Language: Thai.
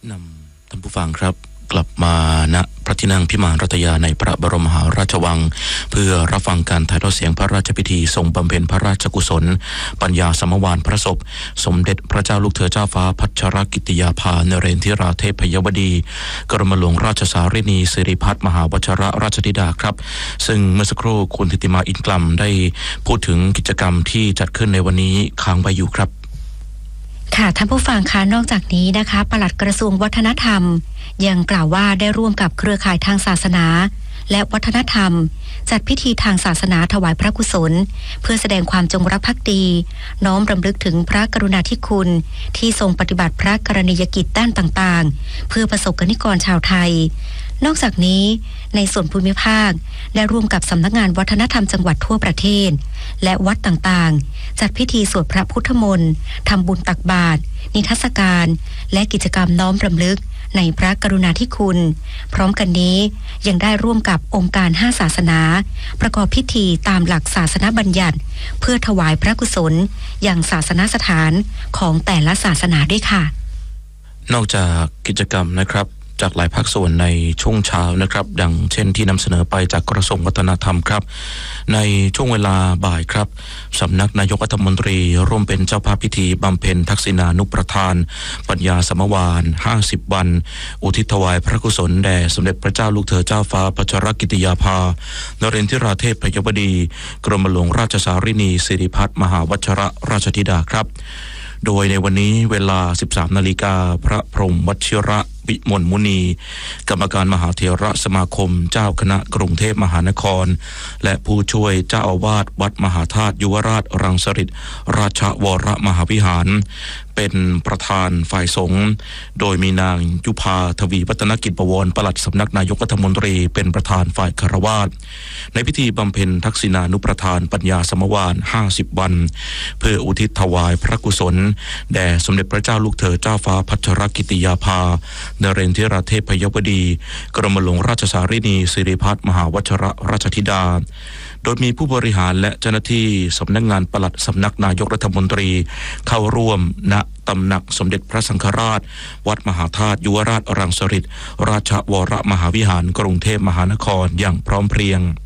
นำท่านผู้ฟังครับกลับมาณพระที่นั่งพิมานรัตยาในพระบรมมหาราชวังเพื่อรับฟังการถ่ายทอดเสียงพระราชพิธีทรงบำเพ็ญพระราชกุศลปัญญาสมวานพระศพสมเด็จพระเจ้าลูกเธอเจ้าฟ้าพัชรกิติยาภานเรนทิราเทพยวดีกรมหลวงราชสารินีสิริพัฒน์มหาวชิรราชธิดาครับซึ่งเมื่อสักครู่คุณธิติมาอินกลัมได้พูดถึงกิจกรรมที่จัดขึ้นในวันนี้ค้างไว้อยู่ครับค่ะท่านผู้ฟังคะนอกจากนี้นะคะปลัดกระทรวงวัฒนธรรมยังกล่าวว่าได้ร่วมกับเครือข่ายทางศาสนาและวัฒนธรรมจัดพิธีทางศาสนาถวายพระกุศลเพื่อแสดงความจงรักภักดีน้อมรำลึกถึงพระกรุณาธิคุณที่ทรงปฏิบัติพระกรณียกิจด้านต่างๆเพื่อประสบกนิกรชาวไทยนอกจากนี้ในส่วนภูมิภาคได้ร่วมกับสำนักงานวัฒนธรรมจังหวัดทั่วประเทศและวัดต่างๆจัดพิธีสวดพระพุทธมนต์ทำบุญตักบาตรนิทรรศการและกิจกรรมน้อมรำลึกในพระกรุณาธิคุณพร้อมกันนี้ยังได้ร่วมกับองค์การ5ศาสนาประกอบพิธีตามหลักศาสนบัญญัติเพื่อถวายพระกุศลอย่างศาสนสถานของแต่ละศาสนาด้วยค่ะนอกจากกิจกรรมนะครับจากหลายภาคส่วนในช่วงเช้านะครับดังเช่นที่นำเสนอไปจากกระทรวงวัฒนธรรมครับในช่วงเวลาบ่ายครับสำนักนายกรัฐมนตรีร่วมเป็นเจ้าภาพพิธีบำเพ็ญทักษิณานุประทานปัญญาสมวาน50วันอุทิศถวายพระกุศลแด่สมเด็จพระเจ้าลูกเธอเจ้าฟ้าพัชรกิติยาภานเรนทิราเทพยวดีกรมหลวงราชสารินีสิริพัฒน์มหาวชิรราชธิดาครับโดยในวันนี้เวลา 13 นาฬิกาพระพรหมวชิระวิมลมุนีกรรมการมหาเถรสมาคมเจ้าคณะกรุงเทพมหานครและผู้ช่วยเจ้าอาวาสวัดมหาธาตุยุวราชรังสฤษฎ์ราชวรมหาวิหารเป็นประธานฝ่ายสงฆ์โดยมีนางยุพาทวีวัฒนกิจบวรปลัดสำนักนายกรัฐมนตรีเป็นประธานฝ่ายคฤหัสถ์ในพิธีบำเพ็ญทักษิณานุประทานปัญญาสมวาน50วันเพื่ออุทิศถวายพระกุศลแด่สมเด็จพระเจ้าลูกเธอเจ้าฟ้าพัชรกิติยาภานเรนทิราเทพยวดีกรมหลวงราชสารินีสิริพัฒน์มหาวชิรราชธิดาโดยมีผู้บริหารและเจ้าหน้าที่สำนักงานปลัดสำนักนายกรัฐมนตรีเข้าร่วมณตำหนักสมเด็จพระสังฆราชวัดมหาธาตุยุวราชรังสฤษฎ์ราชวรมหาวิหารกรุงเทพมหานครอย่างพร้อมเพรียง